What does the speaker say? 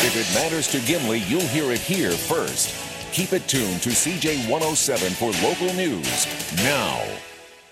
If it matters to Gimli, you'll hear it here first. Keep it tuned to CJ 107 for local news now.